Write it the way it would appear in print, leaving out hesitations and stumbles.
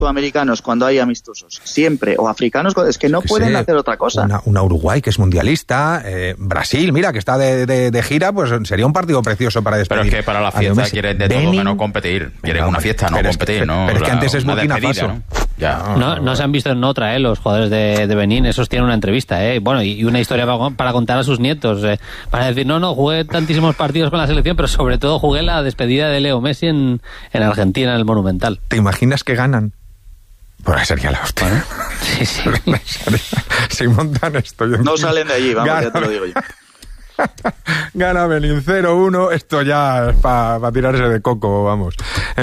sudamericanos cuando hay amistosos, siempre, o africanos, es que no pueden hacer otra cosa. Una Uruguay que es mundialista, Brasil, mira, que está de gira, pues sería un partido precioso para despedir. Pero es que para la fiesta quieren de todo menos competir, quieren una fiesta, no competir, ¿no? Pero es que antes es Burkina Faso. ¿no? Ya. No se han visto en otra, los jugadores de Benín, esos tienen una entrevista, bueno, y una historia para contar a sus nietos, para decir, no, jugué tantísimos partidos con la selección, pero sobre todo jugué la despedida de Leo Messi en Argentina, en el Monumental. ¿Te imaginas que ganan? Pues ahí sería la hostia. Bueno, sí. Si montan esto... No salen de allí, vamos, ya te lo digo yo. Gana Benín 0-1, esto ya es para tirarse de coco, vamos.